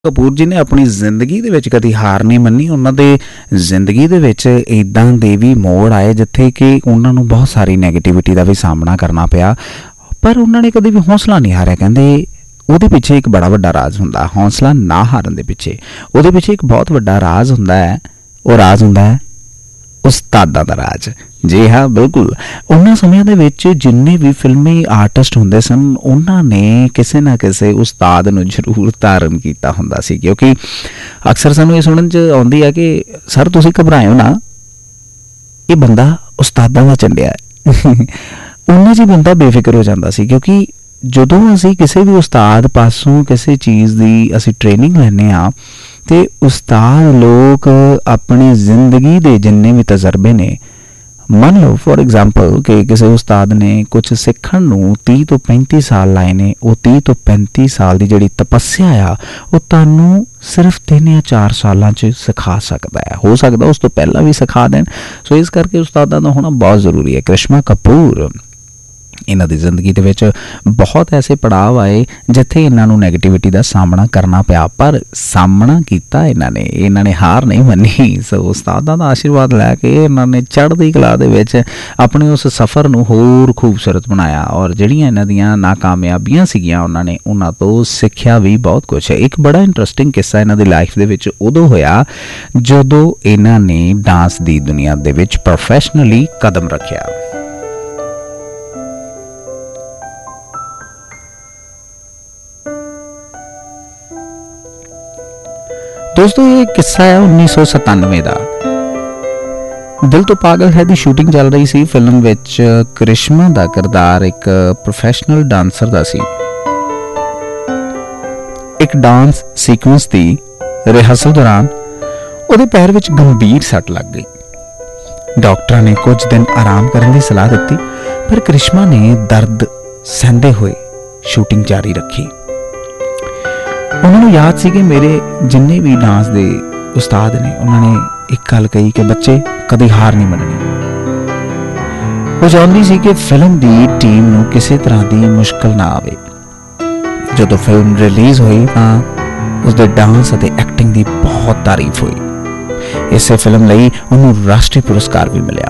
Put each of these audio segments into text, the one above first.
ਕਪੂਰ ਜੀ ਨੇ ਆਪਣੀ ਜ਼ਿੰਦਗੀ ਦੇ ਵਿੱਚ ਕਦੀ ਹਾਰ ਨਹੀਂ ਮੰਨੀ। ਉਹਨਾਂ ਦੇ ਜ਼ਿੰਦਗੀ ਦੇ ਵਿੱਚ ਇੱਦਾਂ ਦੇ ਵੀ ਮੋੜ ਆਏ ਜਿੱਥੇ ਕਿ ਉਹਨਾਂ ਨੂੰ ਬਹੁਤ ਸਾਰੀ ਨੈਗੇਟਿਵਿਟੀ ਦਾ ਵੀ ਸਾਹਮਣਾ ਕਰਨਾ ਪਿਆ, ਪਰ ਉਹਨਾਂ ਨੇ ਕਦੇ ਵੀ ਹੌਸਲਾ ਨਹੀਂ ਹਾਰਿਆ। ਕਹਿੰਦੇ ਉਹਦੇ ਪਿੱਛੇ ਇੱਕ ਬੜਾ ਵੱਡਾ ਰਾਜ਼ ਹੁੰਦਾ, ਹੌਸਲਾ ਨਾ ਹਾਰਨ ਦੇ ਪਿੱਛੇ ਉਹਦੇ ਪਿੱਛੇ ਇੱਕ ਬਹੁਤ ਵੱਡਾ ਰਾਜ਼ ਹੁੰਦਾ ਹੈ। ਉਹ ਰਾਜ਼ ਹੁੰਦਾ ਹੈ ਉਸਤਾਦਾਂ ਦਾ ਰਾਜ। ਜੀ ਹਾਂ, ਬਿਲਕੁਲ। ਉਹਨਾਂ ਸਮਿਆਂ ਦੇ ਵਿੱਚ ਜਿੰਨੇ ਵੀ ਫਿਲਮੀ ਆਰਟਿਸਟ ਹੁੰਦੇ ਸਨ, ਉਹਨਾਂ ਨੇ ਕਿਸੇ ਨਾ ਕਿਸੇ ਉਸਤਾਦ ਨੂੰ ਜ਼ਰੂਰ ਧਾਰਨ ਕੀਤਾ ਹੁੰਦਾ ਸੀ, ਕਿਉਂਕਿ ਅਕਸਰ ਸਾਨੂੰ ਇਹ ਸੁਣਨ 'ਚ ਆਉਂਦੀ ਹੈ ਕਿ ਸਰ ਤੁਸੀਂ ਘਬਰਾਇਓ ਨਾ, ਇਹ ਬੰਦਾ ਉਸਤਾਦਾਂ ਦਾ ਚੱਲਿਆ ਹੈ। ਉਹਨਾਂ 'ਚ ਹੀ ਬੰਦਾ ਬੇਫਿਕਰ ਹੋ ਜਾਂਦਾ ਸੀ, ਕਿਉਂਕਿ ਜਦੋਂ ਅਸੀਂ ਕਿਸੇ ਵੀ ਉਸਤਾਦ ਪਾਸੋਂ ਕਿਸੇ ਚੀਜ਼ ਦੀ ਅਸੀਂ ਟ੍ਰੇਨਿੰਗ ਲੈਂਦੇ ਹਾਂ ਅਤੇ ਉਸਤਾਦ ਲੋਕ ਆਪਣੀ ਜ਼ਿੰਦਗੀ ਦੇ ਜਿੰਨੇ ਵੀ ਤਜਰਬੇ ਨੇ, ਮੰਨ ਲਓ ਫੋਰ ਐਗਜ਼ਾਮਪਲ ਕਿ ਕਿਸੇ ਉਸਤਾਦ ਨੇ ਕੁਛ ਸਿੱਖਣ ਨੂੰ 30 ਤੋਂ 35 ਸਾਲ ਲਾਏ ਨੇ, ਉਹ 30 ਤੋਂ 35 ਸਾਲ ਦੀ ਜਿਹੜੀ ਤਪੱਸਿਆ ਆ ਉਹ ਤੁਹਾਨੂੰ ਸਿਰਫ 3 ਜਾਂ 4 ਸਾਲਾਂ 'ਚ ਸਿਖਾ ਸਕਦਾ ਹੈ। ਹੋ ਸਕਦਾ ਉਸ ਤੋਂ ਪਹਿਲਾਂ ਵੀ ਸਿਖਾ ਦੇਣ। ਸੋ ਇਸ ਕਰਕੇ ਉਸਤਾਦਾਂ ਦਾ ਹੋਣਾ ਬਹੁਤ ਜ਼ਰੂਰੀ ਹੈ। ਕ੍ਰਿਸ਼ਮਾ ਕਪੂਰ, ਇਹਨਾਂ ਦੀ ਜ਼ਿੰਦਗੀ ਦੇ ਵਿੱਚ ਬਹੁਤ ਐਸੇ ਪੜਾਅ ਆਏ ਜਿੱਥੇ ਇਹਨਾਂ ਨੂੰ ਨੈਗੇਟਿਵਿਟੀ ਦਾ ਸਾਹਮਣਾ ਕਰਨਾ ਪਿਆ, ਪਰ ਸਾਹਮਣਾ ਕੀਤਾ ਇਹਨਾਂ ਨੇ ਹਾਰ ਨਹੀਂ ਮੰਨੀ। ਸੋ ਉਸਤਾਦਾਂ ਦਾ ਆਸ਼ੀਰਵਾਦ ਲੈ ਕੇ ਇਹਨਾਂ ਨੇ ਚੜ੍ਹਦੀ ਕਲਾ ਦੇ ਵਿੱਚ ਆਪਣੇ ਉਸ ਸਫ਼ਰ ਨੂੰ ਹੋਰ ਖੂਬਸੂਰਤ ਬਣਾਇਆ, ਔਰ ਜਿਹੜੀਆਂ ਇਹਨਾਂ ਦੀਆਂ ਨਾਕਾਮਯਾਬੀਆਂ ਸੀਗੀਆਂ ਉਹਨਾਂ ਤੋਂ ਸਿੱਖਿਆ ਵੀ ਬਹੁਤ ਕੁਛ ਹੈ। ਇੱਕ ਬੜਾ ਇੰਟਰਸਟਿੰਗ ਕਿੱਸਾ ਇਹਨਾਂ ਦੀ ਲਾਈਫ ਦੇ ਵਿੱਚ ਉਦੋਂ ਹੋਇਆ ਜਦੋਂ ਇਹਨਾਂ ਨੇ ਡਾਂਸ ਦੀ ਦੁਨੀਆ ਦੇ ਵਿੱਚ ਪ੍ਰੋਫੈਸ਼ਨਲੀ ਕਦਮ ਰੱਖਿਆ। ਦੋਸਤੋ, ਇਹ ਕਿੱਸਾ ਹੈ 1997 ਦਾ। ਦਿਲ ਤੋਂ ਪਾਗਲ ਹੈ ਦੀ ਸ਼ੂਟਿੰਗ ਚੱਲ ਰਹੀ ਸੀ। ਫਿਲਮ ਵਿੱਚ ਕ੍ਰਿਸ਼ਮਾ ਦਾ ਕਿਰਦਾਰ ਇੱਕ ਪ੍ਰੋਫੈਸ਼ਨਲ ਡਾਂਸਰ ਦਾ ਸੀ। ਇੱਕ ਡਾਂਸ ਸੀਕੁਐਂਸ ਦੀ ਰਿਹਰਸਲ ਦੌਰਾਨ ਉਹਦੇ ਪੈਰ ਵਿੱਚ ਗੰਭੀਰ ਸੱਟ ਲੱਗ ਗਈ। ਡਾਕਟਰਾਂ ਨੇ ਕੁਝ ਦਿਨ ਆਰਾਮ ਕਰਨ ਦੀ ਸਲਾਹ ਦਿੱਤੀ, ਪਰ ਕ੍ਰਿਸ਼ਮਾ ਨੇ ਦਰਦ ਸਹਿੰਦੇ ਹੋਏ ਸ਼ੂਟਿੰਗ ਜਾਰੀ ਰੱਖੀ। ਉਹਨਾਂ ਨੂੰ ਯਾਦ ਸੀ ਕਿ ਮੇਰੇ ਜਿੰਨੇ ਵੀ ਡਾਂਸ ਦੇ ਉਸਤਾਦ ਨੇ, ਉਹਨਾਂ ਨੇ ਇੱਕ ਗੱਲ ਕਹੀ ਕਿ ਬੱਚੇ ਕਦੇ ਹਾਰ ਨਹੀਂ ਮੰਨਣੀ। ਉਹ ਚਾਹੁੰਦੀ ਸੀ ਕਿ ਫਿਲਮ ਦੀ ਟੀਮ ਨੂੰ ਕਿਸੇ ਤਰ੍ਹਾਂ ਦੀ ਮੁਸ਼ਕਲ ਨਾ ਆਵੇ। ਜਦੋਂ ਫਿਲਮ ਰਿਲੀਜ਼ ਹੋਈ ਤਾਂ ਉਸਦੇ ਡਾਂਸ ਅਤੇ ਐਕਟਿੰਗ ਦੀ ਬਹੁਤ ਤਾਰੀਫ ਹੋਈ। ਇਸੇ ਫਿਲਮ ਲਈ ਉਹਨੂੰ ਰਾਸ਼ਟਰੀ ਪੁਰਸਕਾਰ ਵੀ ਮਿਲਿਆ।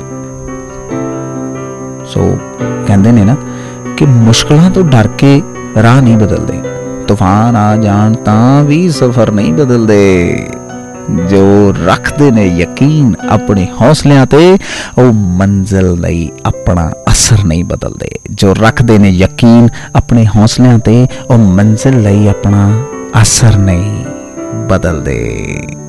ਸੋ ਕਹਿੰਦੇ ਨੇ ਨਾ ਕਿ ਮੁਸ਼ਕਲਾਂ ਤੋਂ ਡਰ ਕੇ ਰਾਹ ਨਹੀਂ ਬਦਲਦੇ, ਤੂਫਾਨ ਆ ਜਾਣ ਤਾਂ ਵੀ ਸਫ਼ਰ ਨਹੀਂ ਬਦਲਦੇ। ਜੋ ਰੱਖਦੇ ਨੇ ਯਕੀਨ ਆਪਣੇ ਹੌਸਲਿਆਂ ਤੇ, ਉਹ ਮੰਜ਼ਿਲ ਲਈ ਆਪਣਾ ਅਸਰ ਨਹੀਂ ਬਦਲਦੇ। ਜੋ ਰੱਖਦੇ ਨੇ ਯਕੀਨ ਆਪਣੇ ਹੌਸਲਿਆਂ ਤੇ, ਉਹ ਮੰਜ਼ਿਲ ਲਈ ਆਪਣਾ ਅਸਰ ਨਹੀਂ ਬਦਲਦੇ।